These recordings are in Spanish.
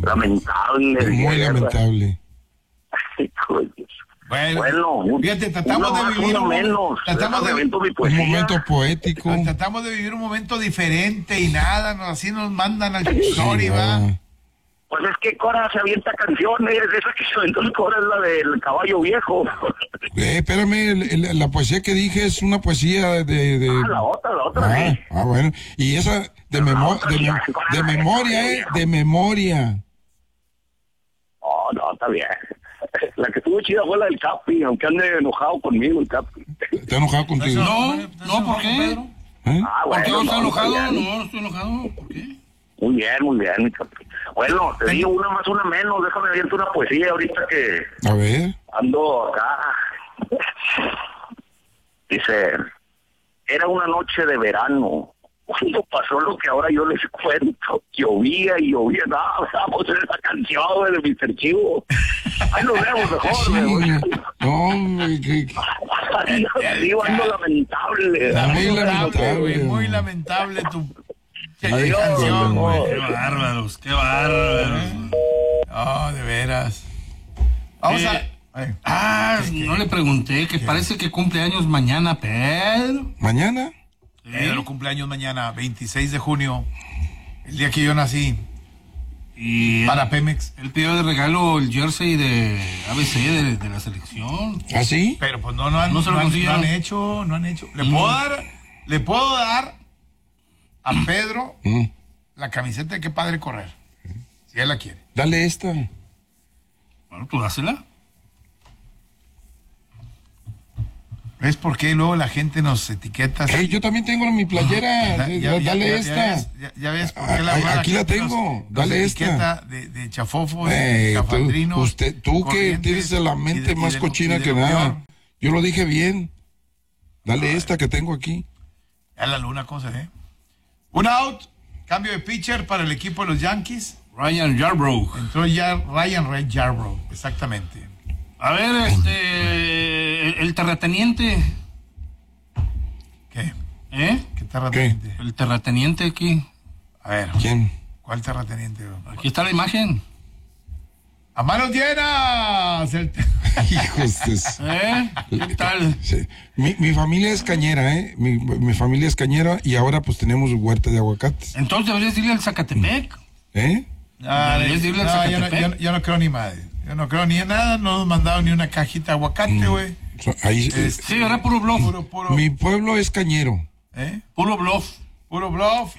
Lamentable. Muy lamentable. Bueno, fíjate, tratamos de vivir un momento poético. Tratamos de vivir un momento diferente y nada, así nos mandan al sorry, va. Pues es que Cora se avienta canciones, esa que se aventó el Cora es la del caballo viejo. Espérame, la poesía que dije es una poesía de... la otra. Bueno, y esa de memoria, de memoria. Oh, no, está bien. La que estuvo chida fue la del Capi, aunque ande enojado conmigo el Capi. ¿Está enojado contigo? No, ¿por qué? ¿Por qué no está enojado? No estoy enojado, ¿por qué? Muy bien, mi Capi. Bueno, te digo una más, una menos, déjame viendo una poesía ahorita que... A ver. Ando acá. Dice, era una noche de verano, cuando pasó lo que ahora yo les cuento. Llovía, pues esa canción de Mr. Chivo. Ahí nos vemos mejor, Digo, ando lamentable. Muy lamentable tu... Qué bárbaros. Oh, de veras. Vamos no le pregunté, que parece que cumple años mañana, Pedro. ¿Mañana? Pedro cumpleaños mañana, 26 de junio, el día que yo nací. Y para Pemex. Él pidió de regalo el jersey de ABC de la selección. ¿Ah, sí? Pero pues no han hecho. Le puedo dar a Pedro la camiseta de Qué Padre Correr, si él la quiere. Dale esta. Bueno, pues dásela. ¿Ves por qué luego la gente nos etiqueta? Yo también tengo mi playera. Dale esta. Ya ves por qué aquí la tengo. Dale esta. De chafofo, de chafandrino. Tú que tienes la mente más cochina que nada. Yo lo dije bien. Dale esta que tengo aquí. Ya la luna cosa, Un out. Cambio de pitcher para el equipo de los Yankees. Ryan Yarbrough. Entró ya Ryan Ray Yarbrough, exactamente. A ver, el terrateniente. ¿Qué? ¿Qué terrateniente? ¿Qué? El terrateniente aquí. A ver. ¿Quién? ¿Cuál terrateniente? Aquí está la imagen. ¡A manos llenas! Hijos de... ¿Qué tal? Sí. Mi familia es cañera, Mi familia es cañera y ahora pues tenemos huerta de aguacates. Entonces deberías irle al Zacatepec. Deberías irle al Zacatepec. Yo no creo ni madre. Yo no creo ni en nada, no nos mandaron ni una cajita de aguacate, güey. Sí, era puro bluff. Mi pueblo es cañero. Puro bluff. Puro bluff.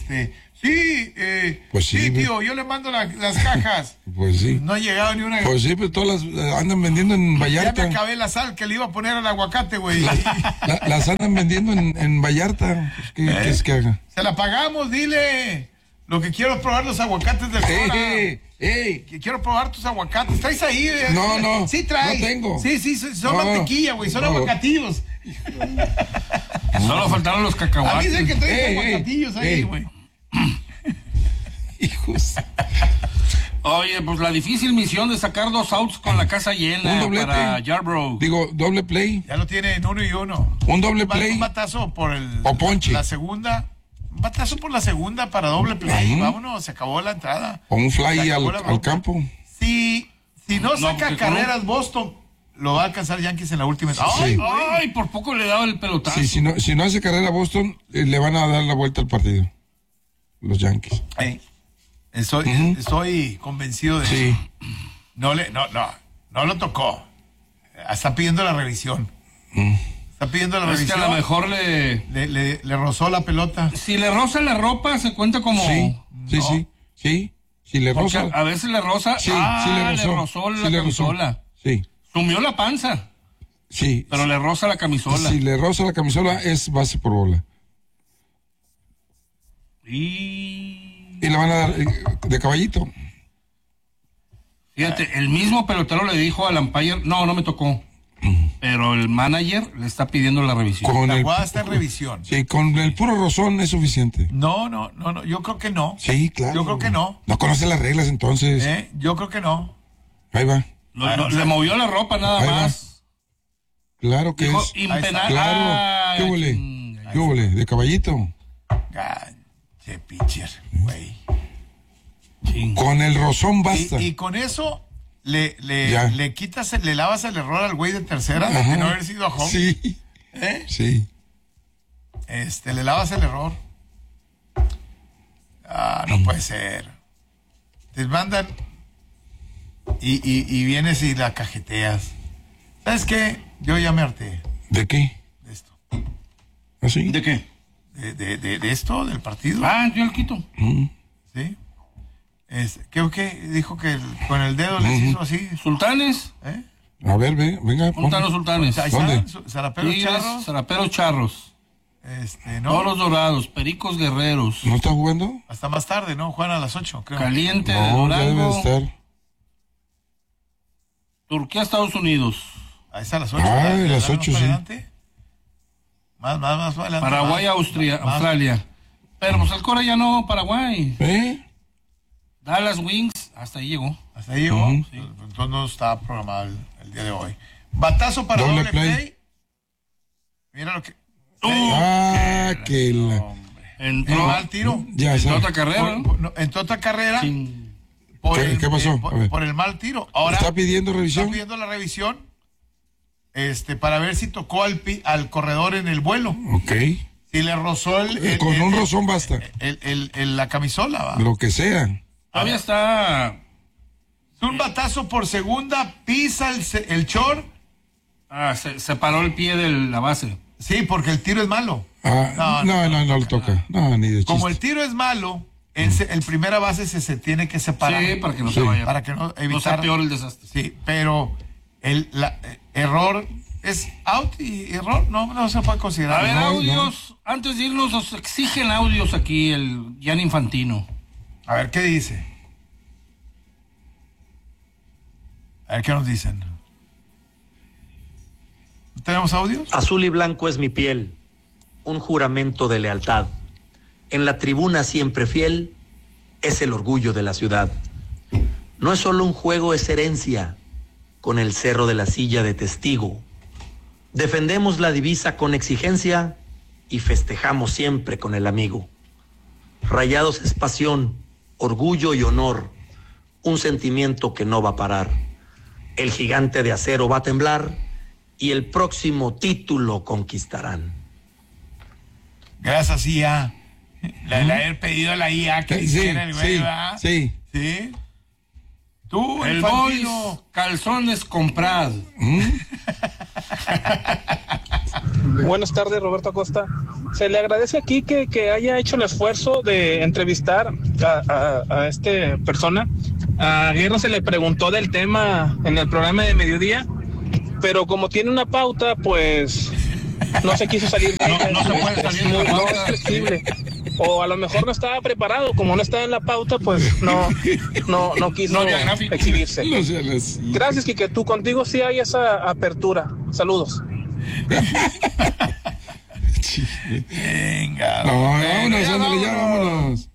Pues sí, tío, yo le mando las cajas. Pues sí. No ha llegado ni una. Pues sí, pero todas las andan vendiendo en Vallarta. Ya me acabé la sal que le iba a poner al aguacate, güey. Las andan vendiendo en Vallarta. Pues, ¿qué quieres que haga? Se la pagamos, dile. Lo que quiero es probar los aguacates del Que quiero probar tus aguacates. ¿Traes ahí? No. Sí traes. No tengo. Sí, son mantequilla, güey. Son aguacatillos. Solo faltaron los cacahuates. A mí sé que traes aguacatillos ahí, güey. Hijos. Oye, pues la difícil misión de sacar 2 outs con la casa llena. Un doblete para Yarbrough. Digo, doble play. Ya lo tienen 1 y 1. Un doble play. Un batazo por o ponche. La segunda. Un batazo por la segunda para doble play. Vámonos, se acabó la entrada. O un fly al campo. Si no saca carreras Boston, lo va a alcanzar Yankees en la última. Ay, por poco le daba el pelotazo. Sí, si no hace carrera Boston, le van a dar la vuelta al partido. Los Yankees. Estoy convencido de eso. No lo tocó. Está pidiendo la revisión. Está pidiendo la revisión. Que a lo mejor le rozó la pelota. Si le roza la ropa, se cuenta como. Sí. Si le roza. A veces le roza. Sí, le rozó la camisola. Sí. Sumió la panza. Sí. Pero le roza la camisola. Si le roza la camisola, es base por bola. Y le van a dar de caballito. Fíjate, el mismo pelotero le dijo al umpire, no me tocó. Pero el manager le está pidiendo la revisión. La jugada está en revisión. Sí, con el puro rozón es suficiente. No, yo creo que no. Sí, claro. Yo creo que no. No conoce las reglas entonces. Yo creo que no. Ahí va. Le movió la ropa nada ahí más. Va. Claro que dijo, es. Impenal. Claro. ¿Qué huele? ¿De caballito? Che pitcher, güey. Sí. Con el rozón basta. Y con eso le quitas, le lavas el error al güey de tercera de Ajá. no haber sido a home. Sí. ¿Eh? Sí. Le lavas el error. No puede ser. Te mandan y vienes y la cajeteas. ¿Sabes qué? Yo ya me harté ¿De qué? de esto. ¿Así? ¿De qué? De esto, del partido. Yo el quito. ¿Sí? ¿Qué? Dijo que con el dedo les hizo así. ¿Sultanes? ¿Eh? A ver, venga. ¿Dónde están los sultanes? Ahí ¿Dónde? están, Zaraperos Tigres, Charros. Zaraperos Charros. ¿No? Toros Dorados, Pericos Guerreros. ¿No está jugando? Hasta más tarde, ¿no? Juegan a las 8, creo. Caliente de No, ya debe Durango. estar. Turquía, Estados Unidos. Ahí está a las 8. De las 8, sí. Más adelante. Paraguay, más, Austria, más. Australia. Pero pues el Cora ya no, Paraguay. Dallas Wings, hasta ahí llegó. Hasta ahí llegó. Sí. Entonces no está programado el día de hoy. Batazo para doble play. Mira lo que... Que la... Entró mal tiro. Ya entró está. otra carrera. Entró otra carrera Sin- ¿Qué pasó? A ver. por el mal tiro. Ahora ¿Está pidiendo revisión? está pidiendo la revisión para ver si tocó al corredor en el vuelo. Ok. Si le rozó Con un rozón basta. la camisola. ¿va? Lo que sea. Todavía está. Es un batazo por segunda, pisa el short. Se paró el pie de la base. Sí, porque el tiro es malo. No le toca. No, ni de chiste. Como el tiro es malo, el primera base se tiene que separar. Sí, para que no se vaya. Para que no No sea evitar. peor el desastre. Sí, pero error es out y error no se puede considerar. A ver, No, audios. Antes de irnos, nos exigen audios aquí el Gianni Infantino. A ver, ¿qué dice? A ver, ¿qué nos dicen? ¿Tenemos audios? Azul y blanco es mi piel, un juramento de lealtad. En la tribuna siempre fiel, es el orgullo de la ciudad. No es solo un juego, es herencia, con el cerro de la silla de testigo. Defendemos la divisa con exigencia y festejamos siempre con el amigo. Rayados es pasión, orgullo y honor, un sentimiento que no va a parar. El gigante de acero va a temblar y el próximo título conquistarán. Gracias, IA. Le haber pedido a la IA que hiciera el güey, ¿verdad? Sí. ¿Sí? Tú, El Infantino. Boys, calzones comprad. Buenas tardes, Roberto Acosta. Se le agradece aquí que haya hecho el esfuerzo de entrevistar a esta persona. A Guerra se le preguntó del tema en el programa de mediodía, pero como tiene una pauta, pues no se quiso salir de ella. No se puede salir de la No pauta. es flexible. O a lo mejor no estaba preparado, como no estaba en la pauta, pues no quiso No había gráfico. exhibirse. No sean así. Gracias, Quique. Tú contigo sí hay esa apertura. Saludos. Venga. No, vámonos, ándale, ya vámonos.